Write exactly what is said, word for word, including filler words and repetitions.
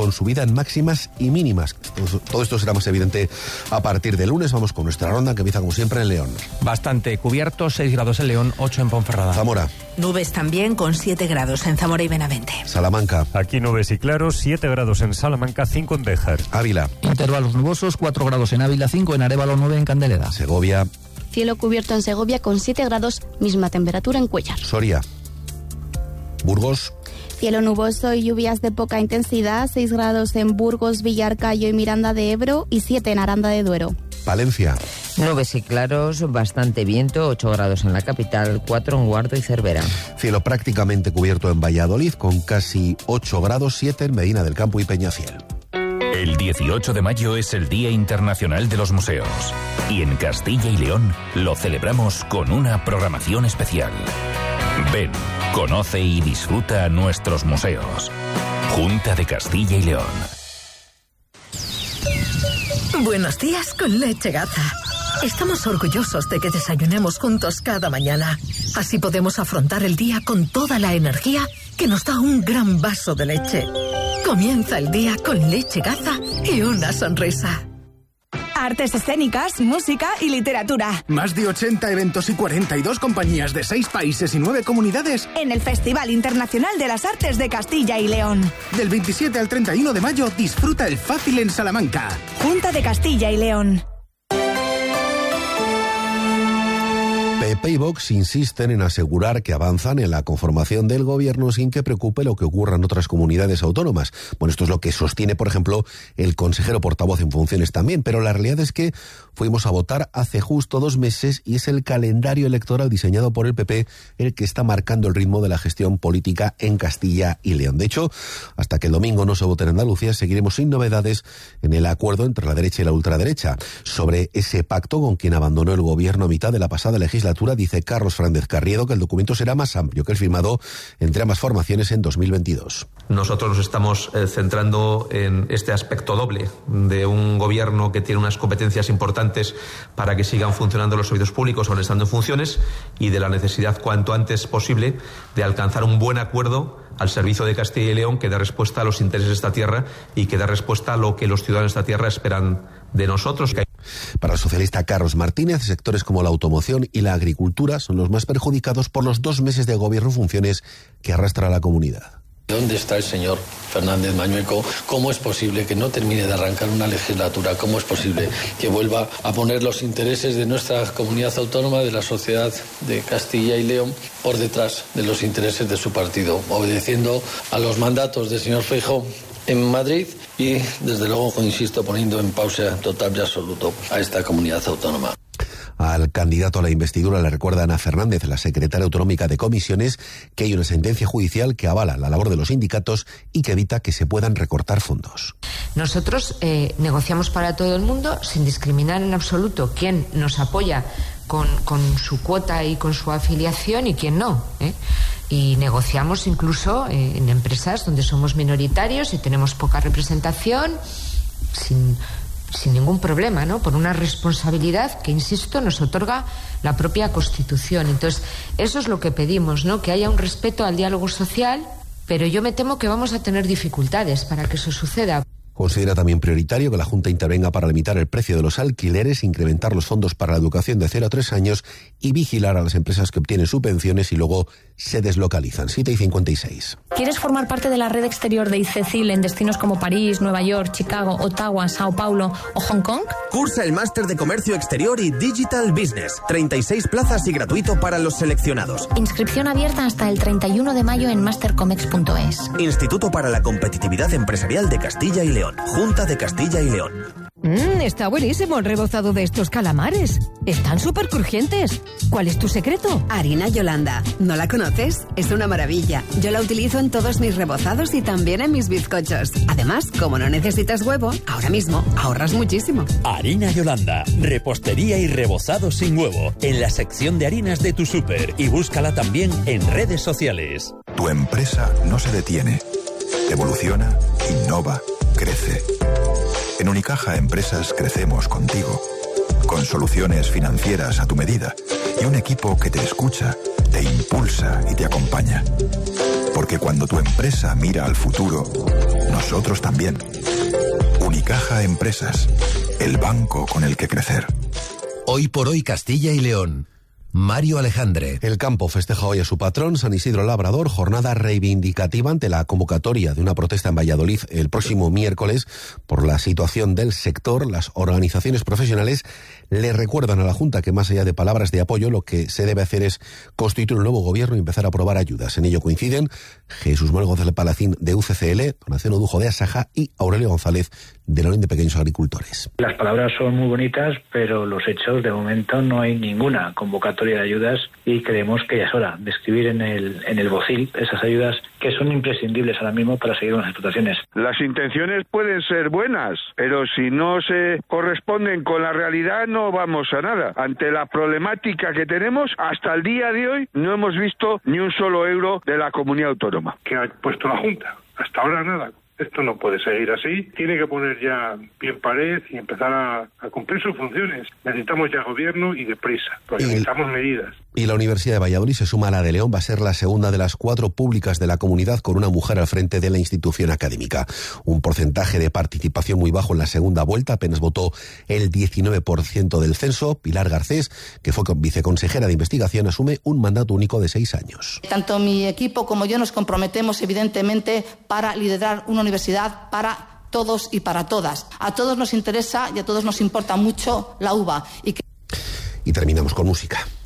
con subida en máximas y mínimas. Todo esto será más evidente a partir de lunes. Vamos con nuestra ronda, que empieza como siempre en León. Bastante cubierto, seis grados en León, ocho en Ponferrada. Zamora. Nubes también, con siete grados en Zamora y Benavente. Salamanca. Aquí nubes y claros, siete grados en Salamanca, cinco en Béjar. Ávila. Intervalos nubosos, cuatro grados en Ávila, cinco en Arévalo, nueve en Candeleda. Segovia. Cielo cubierto en Segovia con siete grados, misma temperatura en Cuéllar. Soria. Burgos. Cielo nuboso y lluvias de poca intensidad, seis grados en Burgos, Villarcayo y Miranda de Ebro y siete en Aranda de Duero. Palencia. Nubes y claros, bastante viento, ocho grados en la capital, cuatro en Guardo y Cervera. Cielo prácticamente cubierto en Valladolid con casi ocho grados, siete en Medina del Campo y Peñafiel. El dieciocho de mayo es el Día Internacional de los Museos y en Castilla y León lo celebramos con una programación especial. Ven, conoce y disfruta nuestros museos. Junta de Castilla y León. Buenos días con Leche Gaza. Estamos orgullosos de que desayunemos juntos cada mañana. Así podemos afrontar el día con toda la energía que nos da un gran vaso de leche. Comienza el día con Leche Gaza y una sonrisa. Artes escénicas, música y literatura. Más de ochenta eventos y cuarenta y dos compañías de seis países y nueve comunidades en el Festival Internacional de las Artes de Castilla y León. Del veintisiete al treinta y uno de mayo disfruta el Fácil en Salamanca. Junta de Castilla y León. P P y Vox insisten en asegurar que avanzan en la conformación del gobierno sin que preocupe lo que ocurra en otras comunidades autónomas. Bueno, esto es lo que sostiene, por ejemplo, el consejero portavoz en funciones también, pero la realidad es que fuimos a votar hace justo dos meses y es el calendario electoral diseñado por el P P el que está marcando el ritmo de la gestión política en Castilla y León. De hecho, hasta que el domingo no se vote en Andalucía, seguiremos sin novedades en el acuerdo entre la derecha y la ultraderecha. Sobre ese pacto con quien abandonó el gobierno a mitad de la pasada legislatura, dice Carlos Fernández Carriedo que el documento será más amplio que el firmado entre ambas formaciones en dos mil veintidós. Nosotros nos estamos eh, centrando en este aspecto doble de un gobierno que tiene unas competencias importantes para que sigan funcionando los servicios públicos aún estando en funciones y de la necesidad cuanto antes posible de alcanzar un buen acuerdo al servicio de Castilla y León que dé respuesta a los intereses de esta tierra y que dé respuesta a lo que los ciudadanos de esta tierra esperan de nosotros. Para el socialista Carlos Martínez, sectores como la automoción y la agricultura son los más perjudicados por los dos meses de gobierno en funciones que arrastra la comunidad. ¿Dónde está el señor Fernández Mañueco? ¿Cómo es posible que no termine de arrancar una legislatura? ¿Cómo es posible que vuelva a poner los intereses de nuestra comunidad autónoma, de la sociedad de Castilla y León, por detrás de los intereses de su partido, obedeciendo a los mandatos del señor Feijóo en Madrid y, desde luego, insisto, poniendo en pausa total y absoluto a esta comunidad autónoma? Al candidato a la investidura le recuerda Ana Fernández, la secretaria autonómica de comisiones, que hay una sentencia judicial que avala la labor de los sindicatos y que evita que se puedan recortar fondos. Nosotros eh, negociamos para todo el mundo sin discriminar en absoluto quién nos apoya con, con su cuota y con su afiliación y quién no, ¿eh? Y negociamos incluso eh, en empresas donde somos minoritarios y tenemos poca representación sin... sin ningún problema, ¿no? Por una responsabilidad que, insisto, nos otorga la propia Constitución. Entonces, eso es lo que pedimos, ¿no? Que haya un respeto al diálogo social, pero yo me temo que vamos a tener dificultades para que eso suceda. Considera también prioritario que la Junta intervenga para limitar el precio de los alquileres, incrementar los fondos para la educación de cero a tres años y vigilar a las empresas que obtienen subvenciones y luego se deslocalizan. siete y cincuenta y seis. ¿Quieres formar parte de la red exterior de ICECIL en destinos como París, Nueva York, Chicago, Ottawa, Sao Paulo o Hong Kong? Cursa el máster de Comercio Exterior y Digital Business. treinta y seis plazas y gratuito para los seleccionados. Inscripción abierta hasta el treinta y uno de mayo en mastercomex punto es. Instituto para la Competitividad Empresarial de Castilla y León. Junta de Castilla y León. Mmm, está buenísimo el rebozado de estos calamares. Están súper crujientes. ¿Cuál es tu secreto? Harina Yolanda. ¿No la conoces? Es una maravilla. Yo la utilizo en todos mis rebozados y también en mis bizcochos. Además, como no necesitas huevo, ahora mismo ahorras muchísimo. Harina Yolanda. Repostería y rebozado sin huevo. En la sección de harinas de tu súper. Y búscala también en redes sociales. Tu empresa no se detiene. Evoluciona, innova, crece. En Unicaja Empresas crecemos contigo, con soluciones financieras a tu medida y un equipo que te escucha, te impulsa y te acompaña. Porque cuando tu empresa mira al futuro, Nosotros también. Unicaja Empresas, el banco con el que crecer. Hoy por hoy Castilla y León. Mario Alejandre. El campo festeja hoy a su patrón, San Isidro Labrador, jornada reivindicativa ante la convocatoria de una protesta en Valladolid el próximo miércoles por la situación del sector. Las organizaciones profesionales le recuerdan a la Junta que más allá de palabras de apoyo, lo que se debe hacer es constituir un nuevo gobierno y empezar a aprobar ayudas. En ello coinciden Jesús Manuel González Palacín de U C C L, Donación Odujo de Asaja y Aurelio González de la Unión de Pequeños Agricultores. Las palabras son muy bonitas, pero los hechos, de momento, no hay ninguna convocatoria de ayudas y creemos que ya es hora de escribir en el, en el bocil esas ayudas que son imprescindibles ahora mismo para seguir con las explotaciones. Las intenciones pueden ser buenas, pero si no se corresponden con la realidad no vamos a nada. Ante la problemática que tenemos, hasta el día de hoy no hemos visto ni un solo euro de la comunidad autónoma. ¿Qué ha puesto la Junta? Hasta ahora nada. Esto no puede seguir así. Tiene que poner ya pie en pared y empezar a, a cumplir sus funciones. Necesitamos ya gobierno y deprisa, porque y, necesitamos medidas. Y la Universidad de Valladolid se suma a la de León. Va a ser la segunda de las cuatro públicas de la comunidad con una mujer al frente de la institución académica. Un porcentaje de participación muy bajo en la segunda vuelta. Apenas votó el diecinueve por ciento del censo. Pilar Garcés, que fue viceconsejera de investigación, asume un mandato único de seis años. Tanto mi equipo como yo nos comprometemos, evidentemente, para liderar una universidad para todos y para todas. A todos nos interesa y a todos nos importa mucho la uva. Y, que... y terminamos con música.